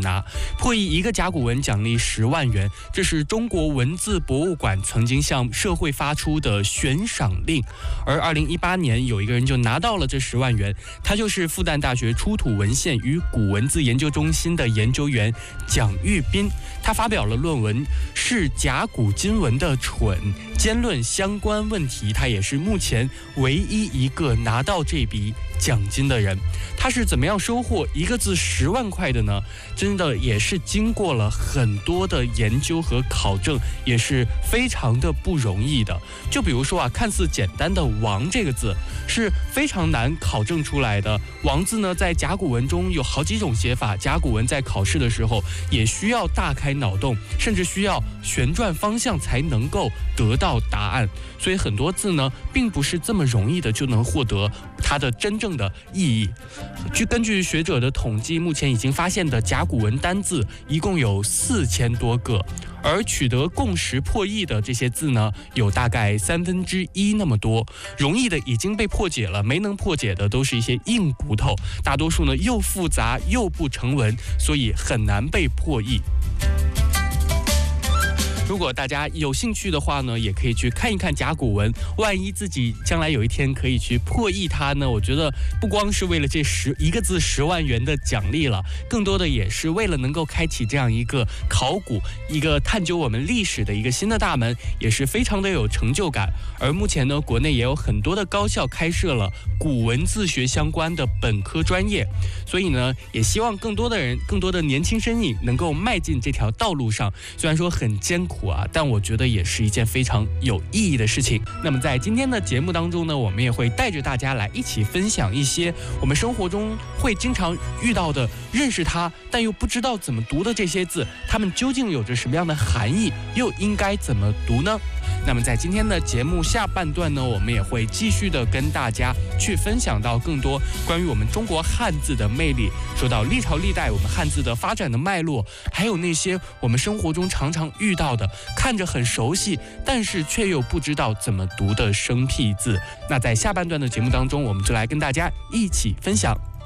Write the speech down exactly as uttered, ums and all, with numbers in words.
拿。破译一个甲骨文奖励十万元，这是中国文字博物馆曾经向社会发出的悬赏令。而二零一八年有一个人就拿到了这十万元，他就是复旦大学出土文献与古文字研究中心的研究员蒋玉斌。他发表了论文《是甲骨金文的蠢》，兼论相关问题。他也是目前唯一一个拿到这笔奖金的人。他是怎么样收获一个字十万块的呢？真的也是经过了很多的研究和考证，也是非常的不容易的。就比如说啊，看似简单的王这个字是非常难考证出来的。王字呢，在甲骨文中有好几种写法，甲骨文在考试的时候也需要大开脑洞，甚至需要旋转方向才能够得到答案。所以很多字呢，并不是这么容易的就能获得它的真正的意义。据根据学者的统计，目前已经发现的甲骨文单字一共有四千多个，而取得共识破译的这些字呢，有大概三分之一那么多。容易的已经被破解了，没能破解的都是一些硬骨头，大多数呢又复杂又不成文，所以很难被破译。如果大家有兴趣的话呢，也可以去看一看甲骨文，万一自己将来有一天可以去破译它呢，我觉得不光是为了这十一个字十万元的奖励了，更多的也是为了能够开启这样一个考古、一个探究我们历史的一个新的大门，也是非常的有成就感。而目前呢，国内也有很多的高校开设了古文字学相关的本科专业，所以呢，也希望更多的人、更多的年轻身影能够迈进这条道路上。虽然说很艰苦啊，但我觉得也是一件非常有意义的事情。那么在今天的节目当中呢，我们也会带着大家来一起分享一些我们生活中会经常遇到的，认识它但又不知道怎么读的这些字，它们究竟有着什么样的含义，又应该怎么读呢？那么在今天的节目下半段呢，我们也会继续的跟大家去分享到更多关于我们中国汉字的魅力，说到历朝历代我们汉字的发展的脉络，还有那些我们生活中常常遇到的看着很熟悉但是却又不知道怎么读的生僻字。那在下半段的节目当中，我们就来跟大家一起分享。